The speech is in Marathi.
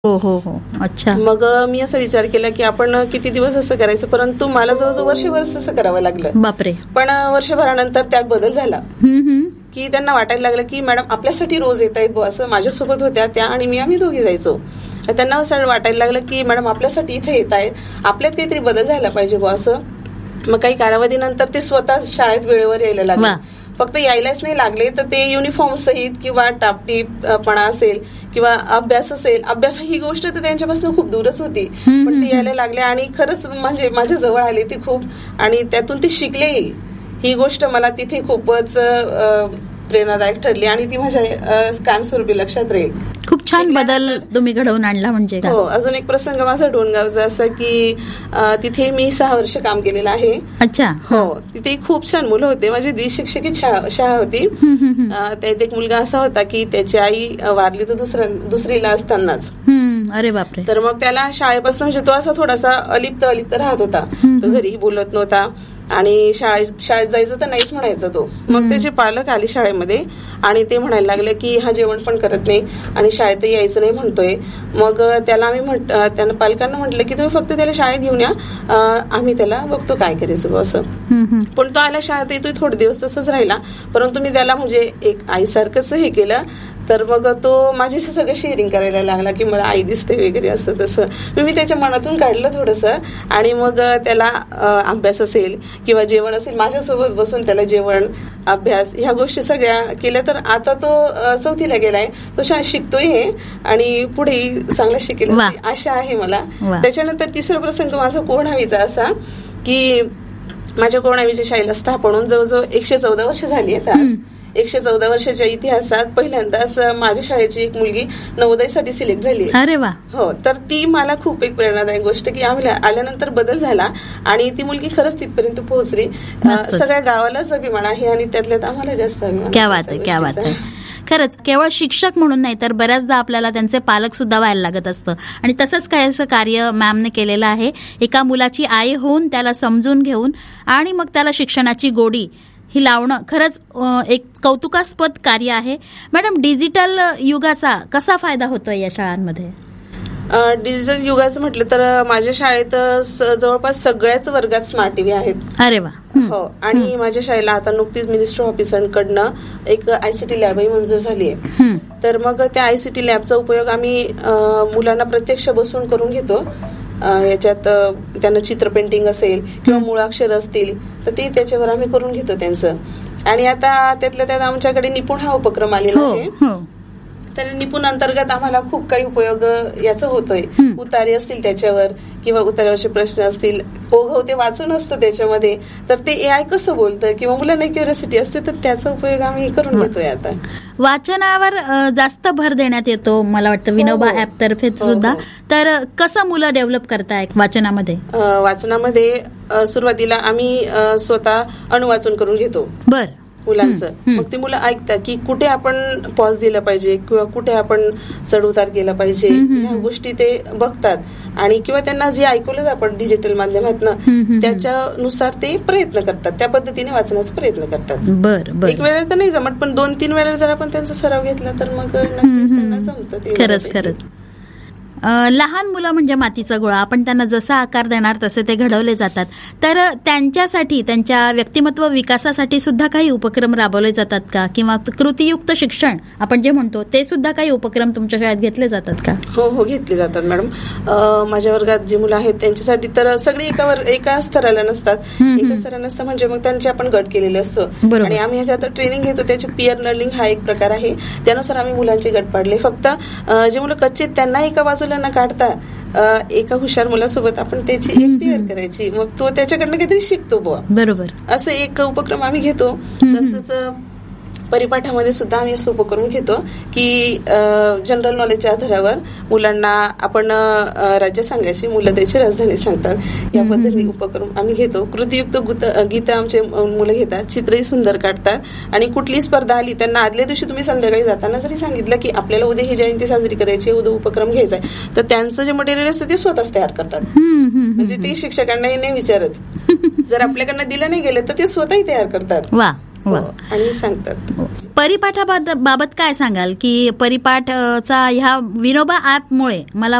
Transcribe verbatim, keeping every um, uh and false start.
हो हो हो. अच्छा. मग मी असा विचार केला की आपण किती दिवस असं करायचं, परंतु मला जवळजवळ वर्षभर असं करावं लागलं. बापरे. पण वर्षभरानंतर त्यात बदल झाला की त्यांना वाटायला लागलं की मॅडम आपल्यासाठी रोज येत आहेत, असं माझ्यासोबत होत्या त्या आणि मी आम्ही दोघी जायचो. त्यांना असं वाटायला लागलं की मॅडम आपल्यासाठी इथे येत आहेत, आपल्यात काहीतरी बदल झाला पाहिजे बुवा असं. मग काही कालावधीनंतर ते स्वतः शाळेत वेळेवर यायला लागले. फक्त यायलाच नाही लागले तर ते युनिफॉर्म सहित किंवा टापटीपणा असेल किंवा अभ्यास असेल, अभ्यास ही गोष्ट तर त्यांच्यापासून खूप दूरच होती, पण ते यायला लागले आणि खरंच म्हणजे माझ्या जवळ आले ती खूप, आणि त्यातून ते शिकलेही. ही गोष्ट मला तिथे खूपच प्रेरणादायक ठरली आणि ती माझ्या कायमस्वरूपी लक्षात राहील. खूप छान बदल तुम्ही घडवून आणला म्हणजे. हो. अजून एक प्रसंग माझा डोणगावचा असा की तिथे मी सहा वर्ष काम केलेलं आहे. अच्छा. हो. तिथे खूप छान मुलं होते. माझी द्विशिक्षित शाळा होती. त्यात एक मुलगा असा होता की त्याची आई वारली तर दुसऱ्या दुसरीला असतानाच. अरे बापरे. तर मग त्याला शाळेपासून म्हणजे तो असा थोडासा अलिप्त अलिप्त राहत होता. तो घरीही बोलत नव्हता आणि शाळेत शाळेत जायचं तर नाहीच म्हणायचं तो. मग त्याचे पालक आले शाळेमध्ये आणि ते म्हणायला लागले की हा जेवण पण करत नाही आणि शाळेतही यायचं नाही म्हणतोय. मग त्याला आम्ही म्हट त्यांना पालकांना म्हटलं की तुम्ही फक्त त्याला शाळेत घेऊन या, आम्ही त्याला बघतो काय करायचं असं. पण तो आला शाळेत येतोय, थोडे दिवस तसंच राहिला, परंतु मी त्याला म्हणजे एक आईसारखंच हे केलं. तर मग तो माझ्याशी सगळं शेअरिंग करायला लागला की मला आई दिसते वगैरे असं तसं. मी मी त्याच्या मनातून काढलं थोडंसं आणि मग त्याला अभ्यास असेल किंवा जेवण असेल माझ्यासोबत बसून त्याला जेवण अभ्यास ह्या गोष्टी सगळ्या केल्या. तर आता तो चौथीला गेलाय, तो शाळेत शिकतोय हे आणि पुढेही चांगला शिकेल आशा आहे मला. त्याच्यानंतर तिसरा प्रसंग माझा कोणावीचा असा की माझ्या कोणावीच्या शाळेला स्थापन होऊन जवळजवळ एकशे चौदा वर्ष झाली आहेत. एकशे चौदा वर्षाच्या इतिहासात पहिल्यांदाच माझ्या शाळेची एक मुलगी नवोदयसाठी सिलेक्ट झाली. अरे वा. हो. तर ती मला खूप एक प्रेरणादायक गोष्ट की आम्ही आल्यानंतर बदल झाला आणि ती मुलगी खरंच तिथपर्यंत पोहोचली. सगळ्या गावालाच अभिमान आहे आणि त्यातल्यात आम्हाला जास्त अभिमान. क्या बात आहे, क्या बात आहे. खरंच केवळ शिक्षक म्हणून नाही तर बऱ्याचदा आपल्याला त्यांचे पालक सुद्धा व्हायला लागत असतं आणि तसंच काय असं कार्य मॅमने केलेलं आहे. एका मुलाची आई होऊन त्याला समजून घेऊन आणि मग त्याला शिक्षणाची गोडी ही लावणं खरंच एक कौतुकास्पद कार्य आहे. मॅडम, डिजिटल युगाचा कसा फायदा होतोय या शाळांमध्ये? डिजिटल युगाचं म्हटलं तर माझ्या शाळेत जवळपास सगळ्याच वर्गात स्मार्ट टीव्ही आहेत. अरे वा. हो. आणि माझ्या शाळेला आता नुकतीच मिनिस्टर ऑफिसरकडनं एक आयसीटी लॅबही मंजूर झाली आहे. तर मग त्या आयसीटी लॅबचा उपयोग आम्ही मुलांना प्रत्यक्ष बसून करून घेतो. याच्यात त्यांना चित्र पेंटिंग असेल किंवा मुळाक्षर असतील तर ते त्याच्यावर आम्ही करून घेतो त्यांचं. आणि आता त्यातल्या त्यात आमच्याकडे निपुण हा उपक्रम आलेला आहे. तर निपुण अंतर्गत आम्हाला खूप काही उपयोग याचा होतोय. उतारे असतील त्याच्यावर किंवा उतार्यावरचे प्रश्न असतील, ओघव ते वाचन असतं त्याच्यामध्ये, तर ते ए आय कसं बोलतं किंवा मुलांना क्युरियोसिटी असते तर त्याचा उपयोग आम्ही करून घेतोय. आता वाचनावर जास्त भर देण्यात येतो मला वाटतं विनोबा ऍप तर्फे सुद्धा. तर कसं मुलं डेव्हलप करताय वाचनामध्ये? वाचनामध्ये सुरुवातीला आम्ही स्वतः अनुवाचन करून घेतो. बर. मुलांचं. मग ते मुलं ऐकतात की कुठे आपण पॉज दिला पाहिजे किंवा कुठे आपण चढ उतार केला पाहिजे, ह्या गोष्टी ते बघतात आणि किंवा त्यांना जे ऐकवलं आपण डिजिटल माध्यमातून त्याच्यानुसार ते प्रयत्न करतात, त्या पद्धतीने वाचण्याचा प्रयत्न करतात. बरं. एक वेळा तर नाही जमत, पण दोन तीन वेळा जर आपण त्यांचा सराव घेतला तर मग नक्कीच त्यांना जमतं. खरंच खरंच. लहान मुलं म्हणजे मातीचा गोळा, आपण त्यांना जसा आकार देणार तसे ते घडवले जातात. तर त्यांच्यासाठी त्यांच्या व्यक्तिमत्व विकासासाठी सुद्धा काही उपक्रम राबवले जातात का? किंवा कृतीयुक्त शिक्षण आपण जे म्हणतो ते सुद्धा काही उपक्रम तुमच्या शाळेत घेतले जातात का? हो हो घेतले जातात मॅडम. माझ्या वर्गात जी मुलं आहेत त्यांच्यासाठी तर सगळे एका एका स्तराला नसतात. एका स्तराला नसतं म्हणजे मग त्यांचे आपण गट केलेले असतो आणि आम्ही ह्याच्यात ट्रेनिंग घेतो. त्याचे पिअर लर्निंग हा एक प्रकार आहे. त्यानुसार आम्ही मुलांचे गट पाडले. फक्त जे मुलं कच्चे त्यांना एका बाजूला न काढता एका हुशार मुलासोबत आपण त्याची एक पेअर करायची, मग तो त्याच्याकडनं काहीतरी शिकतो बुवा. बरोबर. असं एक उपक्रम आम्ही घेतो. तसंच परिपाठामध्ये सुद्धा आम्ही असं उपक्रम घेतो की जनरल नॉलेजच्या आधारावर मुलांना आपण राज्य सांगायची, मुलं त्याची राजधानी सांगतात. या पद्धतीने उपक्रम आम्ही घेतो. कृतीयुक्त गीतं आमचे मुलं घेतात, चित्रही सुंदर काढतात आणि कुठली स्पर्धा आली त्यांना आदल्या दिवशी तुम्ही संध्याकाळी जाताना जरी सांगितलं की आपल्याला उद्या ही जयंती साजरी करायची, उद्या उपक्रम घ्यायचा आहे, तर त्यांचं जे मटेरियल असतं ते स्वतःच तयार करतात. म्हणजे ते शिक्षकांनाही नाही विचारत. जर आपल्याकडनं दिलं नाही गेलं तर ते स्वतःही तयार करतात. वा. आणि सांगतात. परिपाठाबाबत बाबत काय सांगाल की परिपाठचा ह्या विनोबा ऍपमुळे मला